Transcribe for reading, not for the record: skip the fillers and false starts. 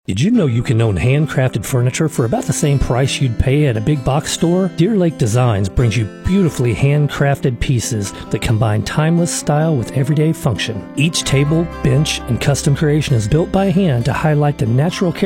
Did you know you can own handcrafted furniture for about the same price you'd pay at a big box store? Deer Lake Designs brings you beautifully handcrafted pieces that combine timeless style with everyday function. Each table, bench, and custom creation is built by hand to highlight the natural character